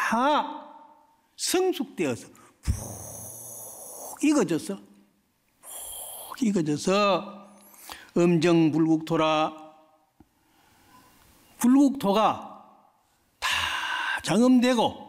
다 성숙되어서 푹 익어져서 음정불국토라 불국토가 다 장엄되고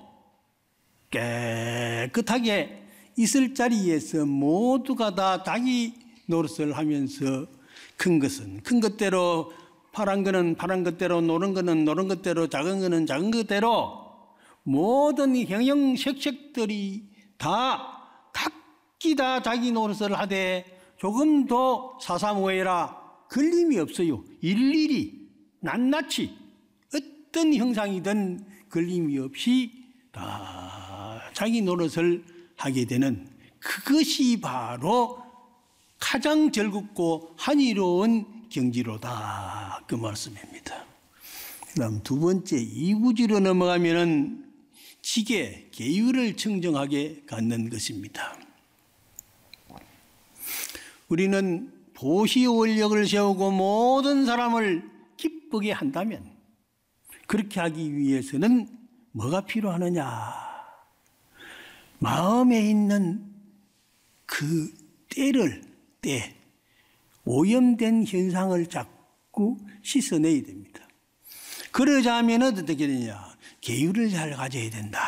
깨끗하게 있을 자리에서 모두가 다 자기 노릇을 하면서 큰 것은 큰 것대로, 파란 거는 파란 것대로, 노란 거는 노란 것대로, 작은 거는 작은 것대로 모든 형형색색들이 다 각기 다 자기 노릇을 하되 조금도 사사모해라 걸림이 없어요. 일일이 낱낱이 어떤 형상이든 걸림이 없이 다 자기 노릇을 하게 되는 그것이 바로 가장 즐겁고 한이로운 경지로다, 그 말씀입니다. 그다음 두 번째, 이구지로 넘어가면은 지계, 계율을 청정하게 갖는 것입니다. 우리는 보시원력을 세우고 모든 사람을 기쁘게 한다면 그렇게 하기 위해서는 뭐가 필요하느냐? 마음에 있는 그 때 오염된 현상을 자꾸 씻어내야 됩니다. 그러자면 어떻게 되냐? 계율을 잘 가져야 된다.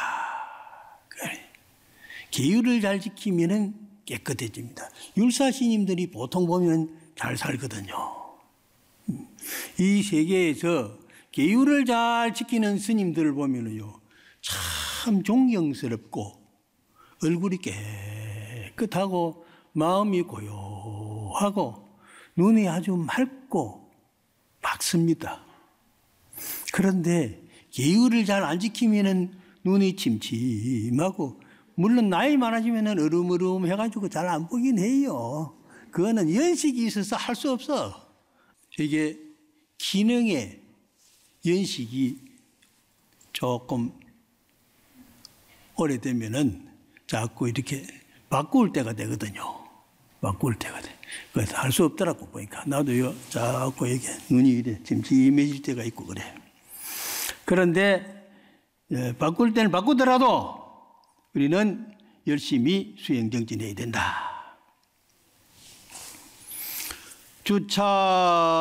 계율을 잘 지키면 깨끗해집니다. 율사스님들이 보통 보면 잘 살거든요. 이 세계에서 계율을 잘 지키는 스님들을 보면요, 참 존경스럽고 얼굴이 깨끗하고 마음이 고요하고 눈이 아주 맑고 밝습니다. 그런데 계율을 잘 안 지키면 눈이 침침하고, 물론 나이 많아지면 으름으름 해가지고 잘 안 보긴 해요. 그거는 연식이 있어서 할 수 없어. 이게 기능의 연식이 조금 오래되면은 자꾸 이렇게 바꿀 때가 되거든요. 바꿀 때가 돼. 그래서 할 수 없더라고 보니까. 나도요, 자꾸 이게 눈이 이래 침침해질 때가 있고 그래. 그런데 바꿀 때는 바꾸더라도 우리는 열심히 수행정진해야 된다. 주차